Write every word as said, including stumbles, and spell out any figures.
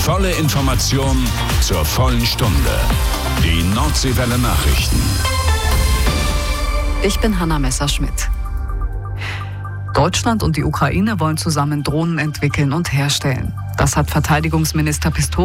Volle Information zur vollen Stunde. Die Nordseewelle Nachrichten. Ich bin Hanna Messerschmidt. Deutschland und die Ukraine wollen zusammen Drohnen entwickeln und herstellen. Das hat Verteidigungsminister Pistorius